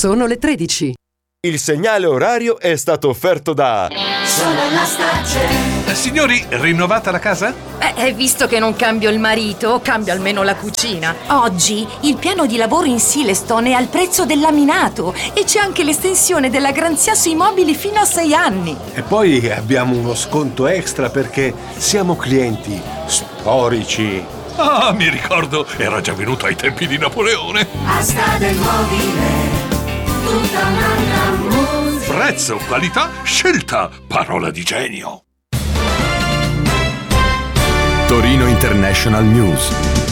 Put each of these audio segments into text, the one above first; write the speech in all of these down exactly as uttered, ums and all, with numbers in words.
Sono le tredici. Il segnale orario è stato offerto da Solarlastace. Eh, signori, rinnovata la casa? Eh, visto che non cambio il marito, cambio almeno la cucina. Oggi il piano di lavoro in Silestone è al prezzo del laminato e c'è anche l'estensione della garanzia sui mobili fino a sei anni. E poi abbiamo uno sconto extra perché siamo clienti storici. Ah, mi ricordo, era già venuto ai tempi di Napoleone. Asta del mobile, tutta un'altra musica. Prezzo, qualità, scelta, parola di genio. Torino International News.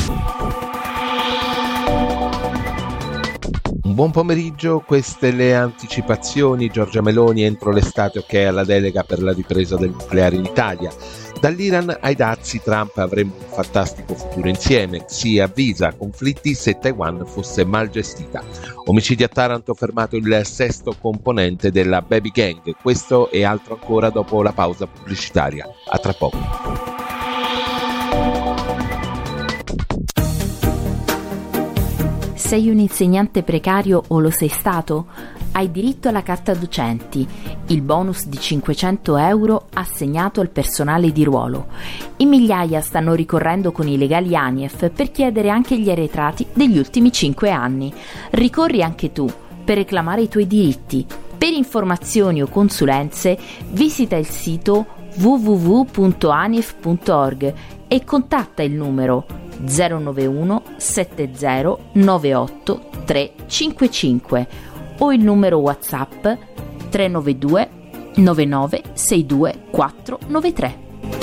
Un buon pomeriggio, queste le anticipazioni. Giorgia Meloni entro l'estate ok alla delega per la ripresa del nucleare in Italia. Dall'Iran ai dazi, Trump avremo un fantastico futuro insieme. Si avvisa conflitti se Taiwan fosse mal gestita. Omicidi a Taranto, fermato il sesto componente della Baby Gang. Questo e altro ancora dopo la pausa pubblicitaria. A tra poco. Sei un insegnante precario o lo sei stato? Hai diritto alla carta docenti, il bonus di cinquecento euro assegnato al personale di ruolo. In migliaia stanno ricorrendo con i legali ANIEF per chiedere anche gli arretrati degli ultimi cinque anni. Ricorri anche tu per reclamare i tuoi diritti. Per informazioni o consulenze visita il sito w w w punto anief punto org e contatta il numero zero nove uno sette zero nove otto tre cinque cinque o il numero WhatsApp tre nove due nove nove sei due quattro nove tre.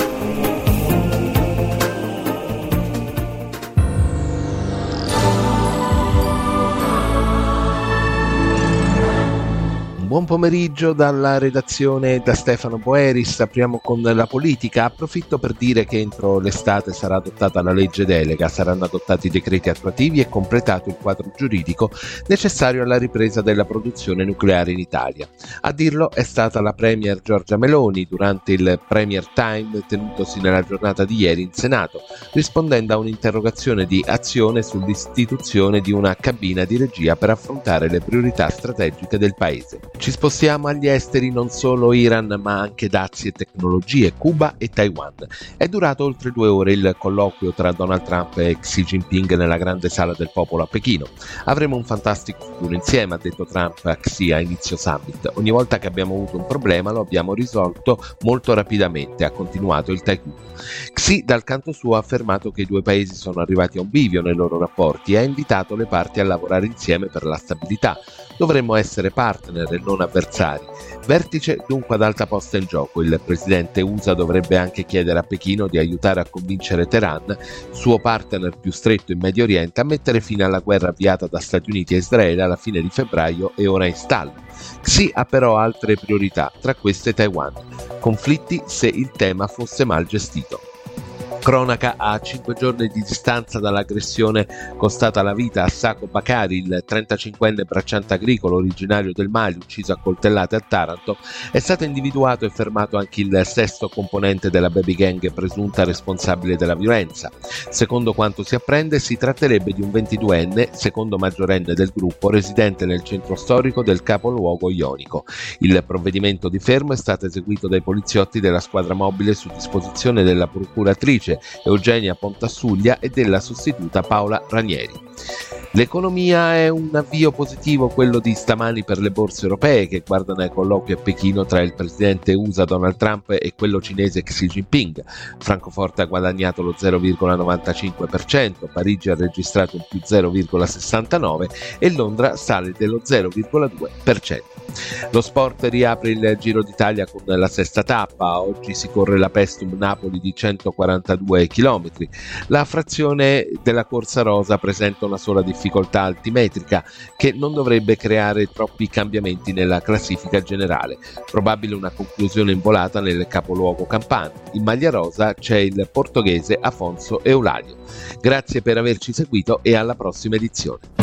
Buon pomeriggio dalla redazione, da Stefano Boeris. Apriamo con la politica. Approfitto per dire che entro l'estate sarà adottata la legge delega, saranno adottati i decreti attuativi e completato il quadro giuridico necessario alla ripresa della produzione nucleare in Italia. A dirlo è stata la Premier Giorgia Meloni durante il Premier Time tenutosi nella giornata di ieri in Senato, rispondendo a un'interrogazione di Azione sull'istituzione di una cabina di regia per affrontare le priorità strategiche del paese. Ci spostiamo agli esteri, non solo Iran ma anche dazi e tecnologie, Cuba e Taiwan. È durato oltre due ore il colloquio tra Donald Trump e Xi Jinping nella grande sala del popolo a Pechino. Avremo un fantastico futuro insieme, ha detto Trump a Xi a inizio summit. Ogni volta che abbiamo avuto un problema lo abbiamo risolto molto rapidamente, ha continuato il tycoon. Xi dal canto suo ha affermato che i due paesi sono arrivati a un bivio nei loro rapporti e ha invitato le parti a lavorare insieme per la stabilità. Dovremmo essere partner e non avversari. Vertice dunque ad alta posta in gioco. Il presidente U S A dovrebbe anche chiedere a Pechino di aiutare a convincere Teheran, suo partner più stretto in Medio Oriente, a mettere fine alla guerra avviata da Stati Uniti e Israele alla fine di febbraio e ora in stallo. Xi ha però altre priorità, tra queste Taiwan. Conflitti se il tema fosse mal gestito. Cronaca a cinque giorni di distanza dall'aggressione costata la vita a Sako Bakari, il trentacinquenne bracciante agricolo originario del Mali ucciso a coltellate a Taranto, è stato individuato e fermato anche il sesto componente della Baby Gang presunta responsabile della violenza. Secondo quanto si apprende si tratterebbe di un ventiduenne, secondo maggiorenne del gruppo, residente nel centro storico del capoluogo ionico. Il provvedimento di fermo è stato eseguito dai poliziotti della squadra mobile su disposizione della procuratrice Eugenia Pontassuglia e della sostituta Paola Ranieri. L'economia è un avvio positivo quello di stamani per le borse europee che guardano ai colloqui a Pechino tra il presidente U S A Donald Trump e quello cinese Xi Jinping. Francoforte ha guadagnato lo zero virgola novantacinque per cento, Parigi ha registrato un più zero virgola sessantanove per cento e Londra sale dello zero virgola due per cento. Lo sport riapre il Giro d'Italia con la sesta tappa. Oggi si corre la Pestum Napoli di centoquarantadue chilometri. La frazione della corsa rosa presenta una sola difficoltà altimetrica che non dovrebbe creare troppi cambiamenti nella classifica generale. Probabile una conclusione in volata nel capoluogo campano. In maglia rosa c'è il portoghese Afonso Eulario. Grazie per averci seguito e alla prossima edizione.